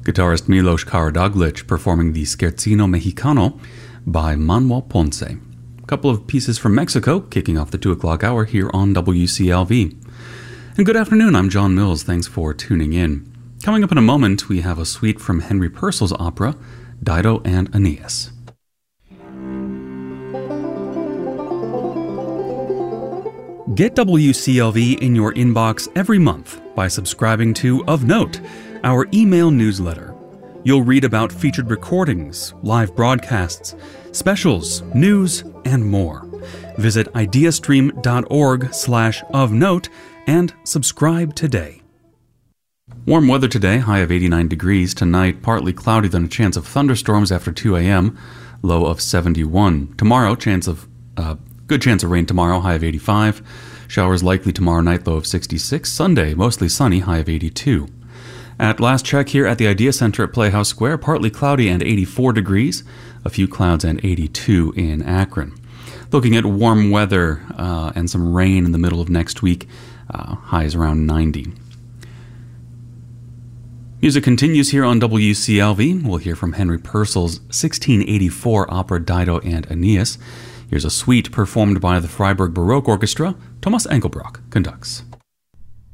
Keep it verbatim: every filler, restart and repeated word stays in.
Guitarist Milos Karadzic performing the Scherzino Mexicano by Manuel Ponce. A couple of pieces from Mexico kicking off the two o'clock hour here on W C L V. And good afternoon, I'm John Mills. Thanks for tuning in. Coming up in a moment, we have a suite from Henry Purcell's opera, Dido and Aeneas. Get W C L V in your inbox every month by subscribing to Of Note, our email newsletter. You'll read about featured recordings, live broadcasts, specials, news, and more. Visit ideastream.org slash of note and subscribe today. Warm weather today, high of eighty-nine degrees. Tonight, partly cloudy, then a chance of thunderstorms after two a.m., low of seventy-one. Tomorrow, chance of uh, good chance of rain tomorrow, high of eighty-five. Showers likely tomorrow night, low of sixty-six. Sunday, mostly sunny, high of eighty-two. At last check here at the Idea Center at Playhouse Square, partly cloudy and eighty-four degrees, a few clouds and eighty-two in Akron. Looking at warm weather uh, and some rain in the middle of next week, uh, highs around ninety. Music continues here on W C L V. We'll hear from Henry Purcell's sixteen eighty-four opera Dido and Aeneas. Here's a suite performed by the Freiburg Baroque Orchestra. Thomas Engelbrock conducts.